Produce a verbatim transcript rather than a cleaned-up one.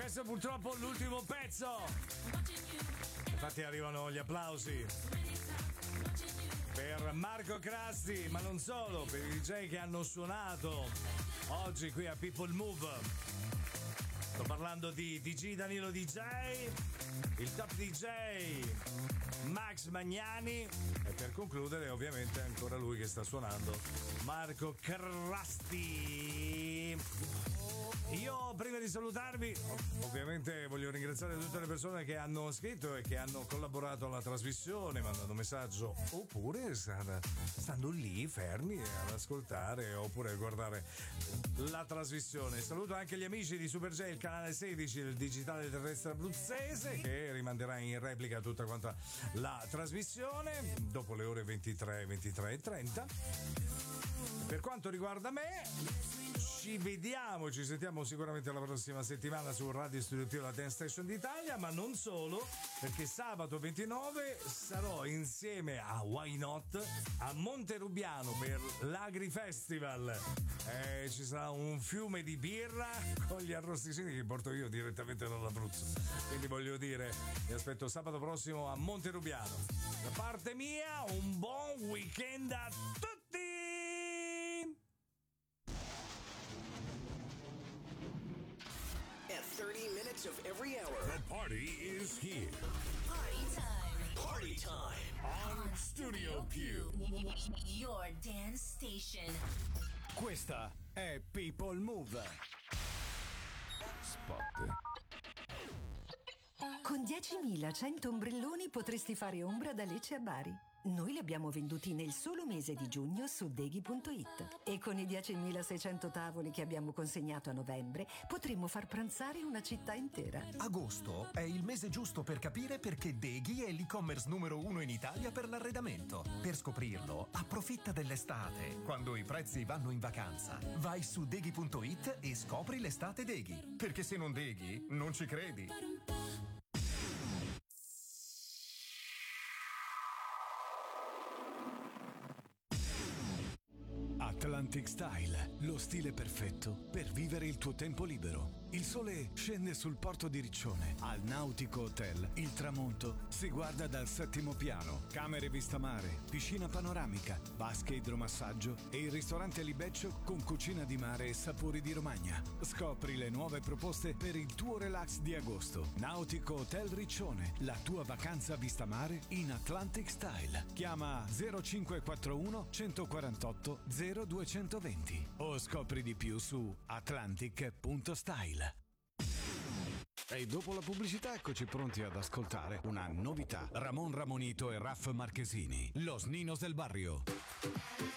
questo è purtroppo l'ultimo pezzo. Infatti arrivano gli applausi per Marco Crasti, ma non solo, per i D J che hanno suonato oggi qui a People Move. Sto parlando di D J Danilo D J, il top D J Max Magnani e per concludere ovviamente ancora lui che sta suonando, Marco Crasti. Io prima di salutarvi ovviamente voglio ringraziare tutte le persone che hanno scritto e che hanno collaborato alla trasmissione mandando messaggio oppure stando lì fermi ad ascoltare oppure a guardare la trasmissione. Saluto anche gli amici di Super J, il canale sedici del digitale terrestre abruzzese, che rimanderà in replica tutta quanta la trasmissione dopo le ore ventitré, ventitré e trenta. Per quanto riguarda me, ci vediamo, ci sentiamo sicuramente la prossima settimana su Radio Studio Più, la Dance Station d'Italia, ma non solo, perché sabato ventinove sarò insieme a Why Not a Monterubiano per l'Agri Festival. Eh, ci sarà un fiume di birra con gli arrosticini che porto io direttamente dall'Abruzzo. Quindi voglio dire, vi aspetto sabato prossimo a Monterubiano. Da parte mia, un buon weekend a tutti! At thirty minutes of every hour, the party is here. Party time. Party time on Studio Più, your dance station. Questa è People Move. Spot. Con diecimilacento ombrelloni potresti fare ombra da Lecce a Bari. Noi li abbiamo venduti nel solo mese di giugno su deghi punto it e con i diecimilaseicento tavoli che abbiamo consegnato a novembre potremmo far pranzare una città intera. Agosto è il mese giusto per capire perché Deghi è l'e-commerce numero uno in Italia per l'arredamento. Per scoprirlo, approfitta dell'estate, quando i prezzi vanno in vacanza. Vai su deghi punto it e scopri l'estate Deghi, perché se non Deghi, non ci credi. Atlantic Style, lo stile perfetto per vivere il tuo tempo libero. Il sole scende sul porto di Riccione. Al Nautico Hotel il tramonto si guarda dal settimo piano. Camere vista mare, piscina panoramica, vasche idromassaggio e il ristorante Libeccio con cucina di mare e sapori di Romagna. Scopri le nuove proposte per il tuo relax di agosto. Nautico Hotel Riccione, la tua vacanza vista mare in Atlantic Style. Chiama zero cinque quattro uno uno quattro otto zero due due zero o scopri di più su atlantic punto style. E dopo la pubblicità eccoci pronti ad ascoltare una novità. Ramon Ramonito e Raff Marchesini, Los Ninos del Barrio.